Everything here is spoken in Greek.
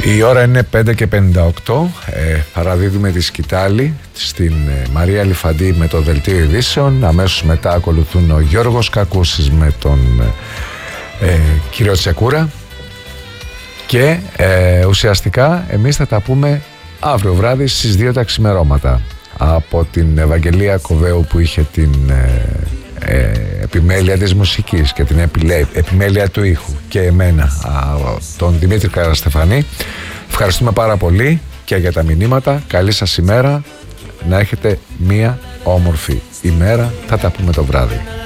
Η ώρα είναι 5:58. Παραδίδουμε τη σκητάλη στην Μαρία Λιφαντή με το δελτίο ειδήσεων. Αμέσως μετά ακολουθούν ο Γιώργος Κακούσης με τον κύριο Τσεκούρα. Και ουσιαστικά εμείς θα τα πούμε αύριο βράδυ στις 2 τα ξημερώματα. Από την Ευαγγελία Κοβέου που είχε την επιμέλεια της μουσικής και την επιμέλεια του ήχου, και εμένα, τον Δημήτρη Καραστεφανή. Ευχαριστούμε πάρα πολύ και για τα μηνύματα. Καλή σας ημέρα, να έχετε μία όμορφη ημέρα. Θα τα πούμε το βράδυ.